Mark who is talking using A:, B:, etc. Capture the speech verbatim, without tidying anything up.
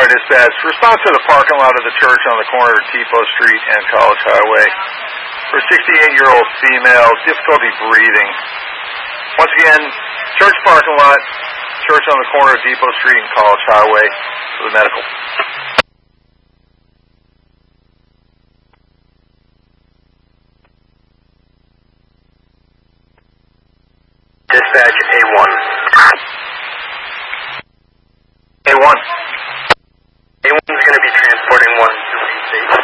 A: Dispatch. Response to the parking lot of the church on the corner of Depot Street and College Highway. For a sixty-eight-year-old female, difficulty breathing. Once again, church parking lot, church on the corner of Depot Street and College Highway for the medical.
B: Dispatch A one.